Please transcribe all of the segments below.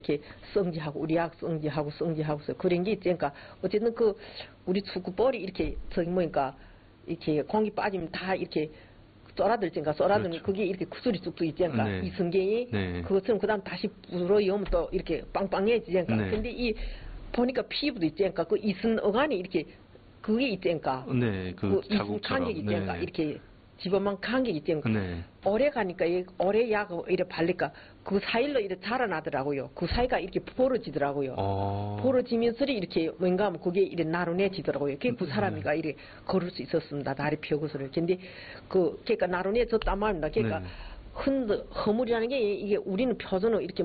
이렇게 성지하고 우리 약 성지하고서 그런 게 있으니까 어쨌든 그 우리 축구볼이 이렇게 저기 뭐니까 이렇게 공기 빠지면 다 이렇게 쏘라들니까 쏘라들면 그렇죠. 그게 이렇게 구슬이 뚝뚝 있지않까 네. 이성경이 네. 그것처럼 그다음 다시 불어 이으면 또 이렇게 빵빵해지니까 네. 근데 이 보니까 피부도 있지않까 그 이순 어간이 이렇게 그게 있지않까 네, 그 이순 자국처럼. 간격이 있지않까 네. 이렇게 집어만 간격이 있지않까 네. 오래 가니까 오래 약을 이래 바르니까 그 사이로 이렇게 자라나더라고요. 그 사이가 이렇게 벌어지더라고요. 벌어지면서 이렇게 뭔가 하면 그게 이렇게 나른해지더라고요. 그게 그 사람이가 이렇게 걸을 수 있었습니다. 다리 펴고서를. 근데 그러니까 나른해졌단 말입니다. 그러니까 네. 허물이라는 게 이게 우리는 표준으로 이렇게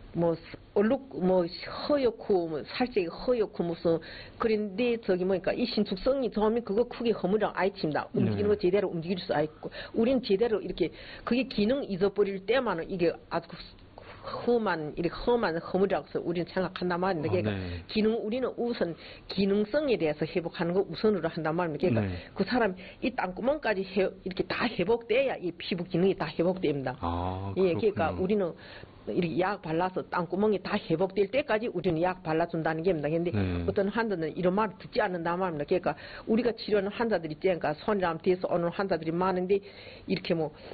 얼룩 허옇고 살색이 허옇고 무슨 그런데 저기 뭐니까 이 신축성이 좋으면 그거 크게 허물이랑 아이 칩니다. 움직이는 거 제대로 움직일 수 있고 우리는 제대로 이렇게 그게 기능 잊어버릴 때만은 이게 아주 이렇게 험한 허물이라고 해서 우리는 생각한단 말입니다. 그러니까 네. 우리는 우선 기능성에 대해서 회복하는 거 우선으로 한단 말입니다. 그러니까 네. 그 사람 이 땅구멍까지 이렇게 다 회복돼야 이 피부 기능이 다 회복됩니다. 예, 그러니까 우리는 이렇게 약 발라서 땅구멍이 다 회복될 때까지 우리는 약 발라준다는 겁니다. 그런데 어떤 환자는 이런 말을 듣지 않는단 말입니다. 그러니까 우리가 치료하는 환자들이 있으니까 손이랑 뒤에서 오는 환자들이 많은데 이렇게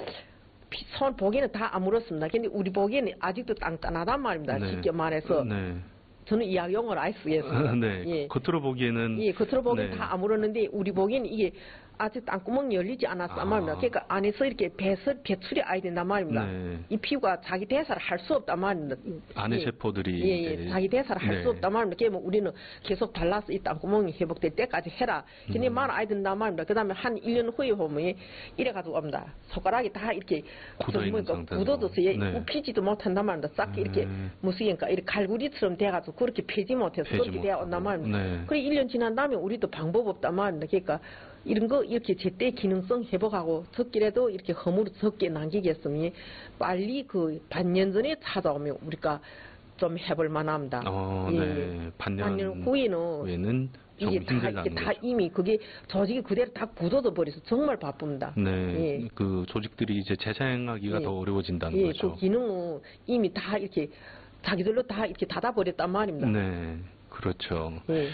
손 보기에는 다 아물었습니다. 근데 우리 보기에는 아직도 단단하단 말입니다. 네. 쉽게 말해서. 네. 저는 이 약 용어를 아예 쓰겠습니다. 네. 예. 겉으로 보기에는. 예, 겉으로 보기에는 네. 다 아물었는데 우리 보기에는 이게 아직 땅구멍이 열리지 않았단 말입니다. 그러니까 안에서 이렇게 배출이 아야 된단 말입니다. 네. 이 피부가 자기 대사를 할 수 없단 말입니다. 안의 예. 세포들이. 예, 자기 대사를 할 수 없단 말입니다. 그러면 우리는 계속 발라서 이 땅구멍이 회복될 때까지 해라. 근데 말 아야 된단 말입니다. 그 다음에 한 1년 후에 보면 이래가지고 옵니다. 손가락이 다 이렇게 굳어져서 웃기지도 못한단 말입니다. 싹 이렇게 무시니까 이렇게 갈구리처럼 돼가지고 그렇게 펴지 못해서 그렇게 돼야 온단 말입니다. 그래 1년 지난 다음에 우리도 방법 없단 말입니다. 그러니까 이런 거 이렇게 제때 기능성 회복하고 적기라도 이렇게 허물을 적게 남기겠으면 빨리 그 반년 전에 찾아오면 우리가 좀 해볼 만합니다. 예. 네. 반년 후에는 이게 다 이미 그게 조직이 그대로 다 굳어져 버려서 정말 바쁩니다. 네. 예. 그 조직들이 이제 재생하기가 더 어려워진다는 예. 거죠. 그 기능은 이미 다 이렇게 자기들로 다 이렇게 닫아버렸단 말입니다. 네. 그렇죠. 예.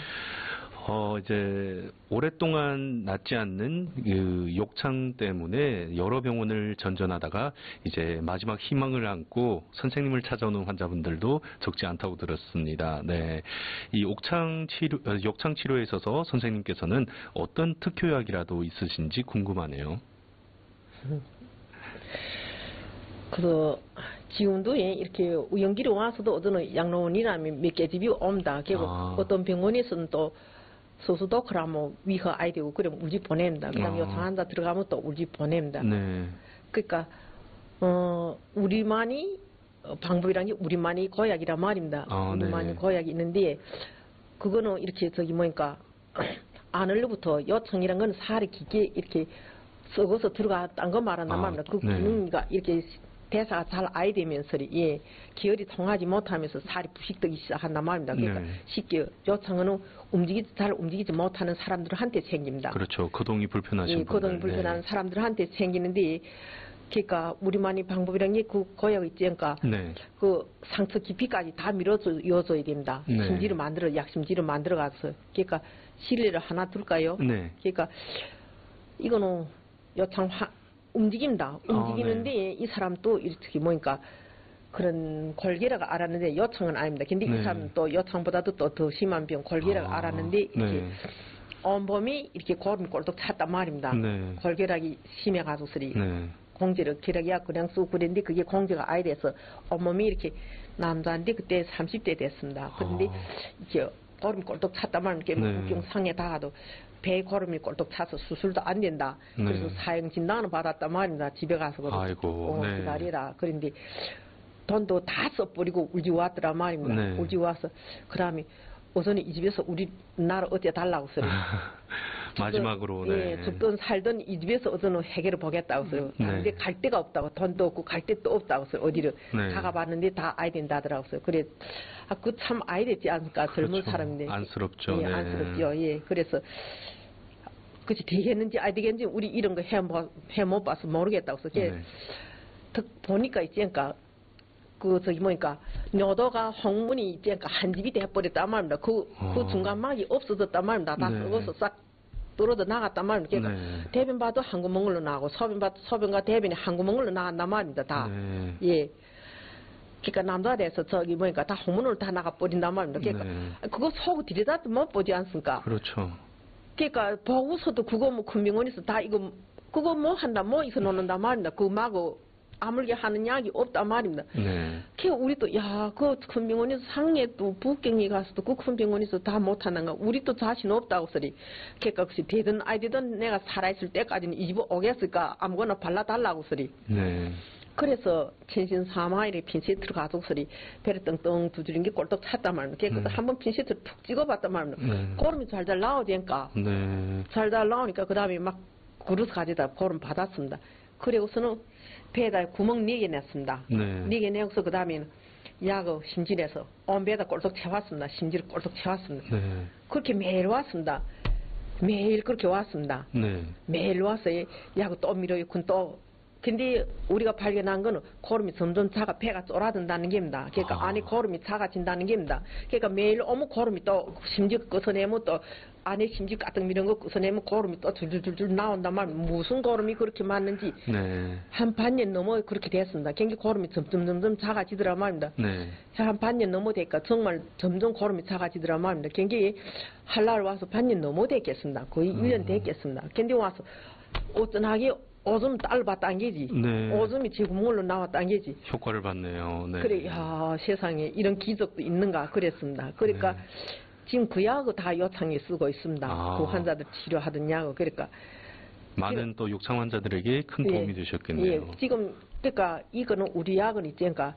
이제 오랫동안 낫지 않는 그 욕창 때문에 여러 병원을 전전하다가 이제 마지막 희망을 안고 선생님을 찾아오는 환자분들도 적지 않다고 들었습니다. 네. 이 욕창 치료에 있어서 선생님께서는 어떤 특효약이라도 있으신지 궁금하네요. 지금도 이렇게 우연길이 와서도 어떤 양로원이라면 몇 개 집이 옵니다. 그리고 어떤 병원에서는 또 소수도 그러면 위허 아이 되고 그러면 우리 집 보냅니다. 그 다음에 요청 환자 들어가면 또 우리 집 보냅니다. 네. 그러니까 우리만이 방법이란 게 우리만이 고약이란 말입니다. 우리만이 네. 고약이 있는데 그거는 이렇게 안으로부터 요청이란 건 살이 깊게 이렇게 썩어서 들어갔다는 거 말한단 말입니다. 그 기능이가 이렇게 대사가 잘 아야 되면서 기혈이 통하지 못하면서 살이 부식되기 시작한단 말입니다. 그러니까 쉽게 요청은 잘 움직이지 못하는 사람들한테 생깁니다. 그렇죠. 거동이 불편하신 분들. 거동이 불편한 사람들한테 생기는데 그러니까 우리만의 방법이란 게 그 고약 있지 않습니까? 그 상처 깊이까지 다 밀어줘야 됩니다. 심지를 약심지를 만들어가서 그러니까 실내를 하나 둘까요? 그러니까 이거는 요청 움직입니다. 움직이는데 이 사람도 이렇게 그런 골계라가 알았는데 요청은 아닙니다. 근데 이 사람은 또 요청보다도 또 더 심한 병 골계라가 알았는데 이렇게 온몸이 이렇게 고름이 꼴떡 찼단 말입니다. 골계락이 심해가지고서리 공제를 기력이야 그냥 쑥 그랬는데 그게 공제가 아예 돼서 온몸이 이렇게 남자인데 그때 30대 됐습니다. 그런데 이렇게 고름이 꼴떡 찼단 말입니다. 우경상에 닿아도 배에 고름이 꼴떡 차서 수술도 안 된다. 그래서 사형 진단을 받았단 말입니다. 집에 가서 기다리라. 그런데 돈도 다 써버리고 우리 집 왔더란 말입니다. 우리 집 와서 그다음에 우선 이 집에서 나를 어째 달라고 써요. 마지막으로 죽든 살든 이 집에서 어떤 해결을 보겠다고 써요. 근데 갈 데가 없다고 돈도 없고 갈 데도 없다고 써요. 어디를 가봤는데 다 아야 된다더라고 써요. 그래 그 참 아야 되지 않을까. 젊은 사람인데 안쓰럽죠. 안쓰럽죠. 그래서 그치 되겠는지 안 되겠는지 우리 이런 거 해 못 봐서 모르겠다고 써요. 보니까 있으니까 그 저기 뭐니까 뇨도가 홍문이 이제 한 집이 돼버렸단 말입니다. 그 중간막이 없어졌단 말입니다. 다 네. 썩어서 싹 떨어져 나갔단 말입니다. 그러니까 네. 대변 봐도 한 구멍으로 나고 소변과 대변이 한 구멍으로 나간단 말입니다. 다. 네. 예. 그러니까 남자들에서 저기 뭐니까 다 홍문으로 다 나가 버린단 말입니다. 그러니까 네. 그거 속 들여다도 못 보지 않습니까? 그렇죠. 그러니까 보고서도 그거 뭐 큰 병원에서 다 이거 그거 뭐 한다 뭐 이거 놓는단 말입니다. 그 마고 아물게 하는 약이 없단 말입니다. 네. 그 우리도 야 그 큰 병원에서 상해 또 북경에 가서도 그 큰 병원에서 다 못하는가 우리도 자신 없다고 소리. 그러니까 혹시 되든 아이 되든 내가 살아있을 때까지는 이 집 오겠을까 아무거나 발라달라고 소리. 네. 그래서 천신사마일에 핀세트를 가족 소리 배를 떵떵 두드린 게 꼴떡 찼단 말입니다. 그래서 한번 핀세트를 툭 찍어봤단 말입니다. 네. 고름이 잘잘 나오니까 네. 잘잘 나오니까 그 다음에 막 그릇 가져다 고름 받았습니다. 그리고서는 배에다 구멍 4개 냈습니다. 네. 4개 내고서 그 다음에는 약을 심질해서 온 배에다 꼴떡 채웠습니다. 심지를 꼴떡 채웠습니다. 네. 그렇게 매일 왔습니다. 매일 그렇게 왔습니다. 네. 매일 와서 약을 또 밀어요. 또 근데 우리가 발견한 거는 고름이 점점 배가 쫄아든다는 겁니다. 그러니까 안에 고름이 작아진다는 겁니다. 그러니까 매일 오면 고름이 또 심지 꺼서내면 또 안에 심지 가득 미는 거 꺼서내면 고름이 또 줄줄줄 나온단 말이에요. 무슨 고름이 그렇게 많은지 네. 한 반년 넘어 그렇게 됐습니다. 굉장히 고름이 점점 작아지더라 말입니다. 네. 한 반년 넘어 되니까 정말 점점 고름이 작아지더라 말입니다. 굉장히 한날 와서 반년 넘어 됐겠습니다. 거의 1년 됐겠습니다. 근데 와서 어쩌나게 오줌 딸봤단 게지. 네. 오줌이 제구멍으로 나왔단 게지. 효과를 봤네요. 네. 그래, 야 세상에 이런 기적도 있는가 그랬습니다. 그러니까 네. 지금 그 약을 다 요창에 쓰고 있습니다. 그 환자들 치료하던 약을. 그러니까 많은 또 욕창 환자들에게 큰 도움이 되셨겠네요. 예, 지금 그러니까 이거는 우리 약은 이제 그러니까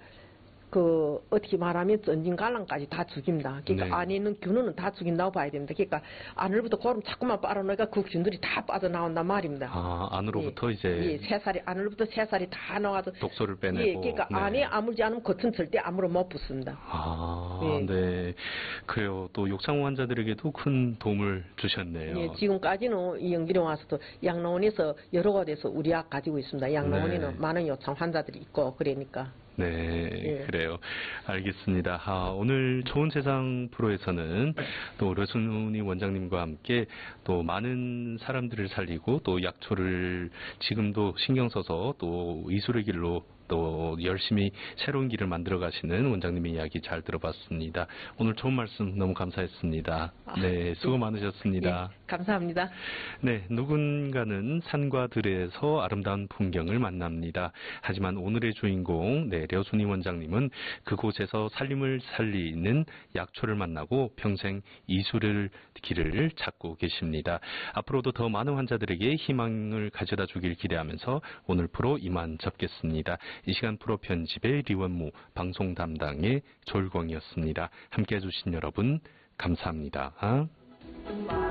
그 어떻게 말하면 전진갈랑까지 다 죽입니다. 그러니까 네. 안에 있는 균은 다 죽인다고 봐야 됩니다. 그러니까 안으로부터 고름 자꾸만 빨아놓으니까 그 균들이 다 빠져나온단 말입니다. 안으로부터 이제 안으로부터 새살이 다 나와서 독소를 빼내고. 예, 그러니까 네. 안에 아물지 않으면 겉은 절대 아무로 못 붙습니다. 예. 네. 그래요. 또 욕창 환자들에게도 큰 도움을 주셨네요. 예, 지금까지는 이 연기령 와서도 양로원에서 여러 곳에서 우리 약 가지고 있습니다. 양로원에는 네. 많은 요청 환자들이 있고 그러니까. 네, 예. 그래요. 알겠습니다. 오늘 좋은 세상 프로에서는 또 류순희 원장님과 함께 또 많은 사람들을 살리고 또 약초를 지금도 신경 써서 또 이술의 길로 또 열심히 새로운 길을 만들어 가시는 원장님의 이야기 잘 들어봤습니다. 오늘 좋은 말씀 너무 감사했습니다. 네, 수고 많으셨습니다. 예, 감사합니다. 네, 누군가는 산과 들에서 아름다운 풍경을 만납니다. 하지만 오늘의 주인공, 류순희 원장님은 그곳에서 살림을 살리는 약초를 만나고 평생 이술의 길을 찾고 계십니다. 앞으로도 더 많은 환자들에게 희망을 가져다 주길 기대하면서 오늘 프로 이만 접겠습니다. 이 시간 프로 편집의 리원무, 방송 담당의 졸광이었습니다. 함께 해주신 여러분 감사합니다.